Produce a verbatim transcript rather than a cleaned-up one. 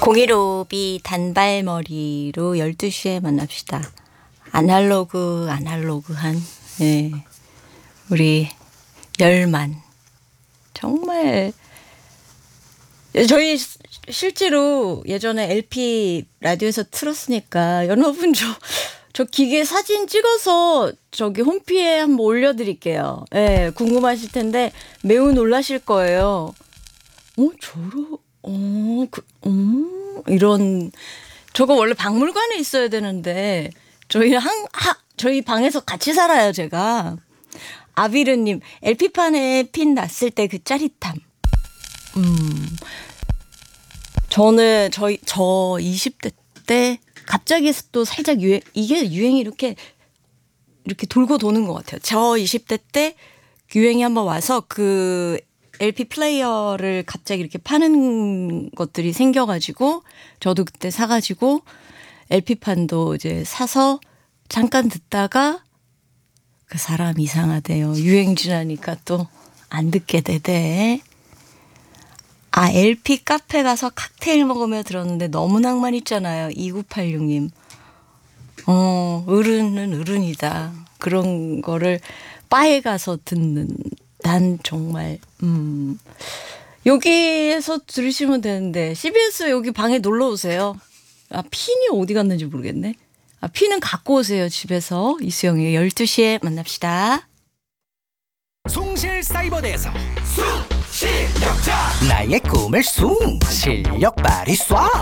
공일오비 단발머리로 열두 시에 만납시다. 아날로그 아날로그한 네. 우리 열만 정말 저희 실제로 예전에 엘피 라디오에서 틀었으니까 여러분 저, 저 기계 사진 찍어서 저기 홈피에 한번 올려드릴게요. 네, 궁금하실 텐데 매우 놀라실 거예요. 어 저러 어, 그, 음, 이런, 저거 원래 박물관에 있어야 되는데, 저희 한, 하, 저희 방에서 같이 살아요, 제가. 아비르님, 엘피판에 핀 났을 때 그 짜릿함. 음, 저는, 저희, 저 이십 대 때 갑자기 또 살짝 유행, 이게 유행이 이렇게, 이렇게 돌고 도는 것 같아요. 저 이십 대 때 유행이 한번 와서 그, 엘피 플레이어를 갑자기 이렇게 파는 것들이 생겨가지고 저도 그때 사가지고 엘피판도 이제 사서 잠깐 듣다가 그 사람 이상하대요. 유행 지나니까 또 안 듣게 되대. 아, 엘피 카페 가서 칵테일 먹으며 들었는데 너무 낭만 있잖아요. 이구팔육 님. 어, 어른은 어른이다. 그런 거를 바에 가서 듣는 난 정말 음 여기에서 들으시면 되는데 씨비에스 여기 방에 놀러 오세요. 아 핀이 어디 갔는지 모르겠네. 아 핀은 갖고 오세요. 집에서. 이수영이 열두 시에 만납시다. 숭실사이버대에서 숭실력자 나의 꿈을 숭 실력 발휘 쏴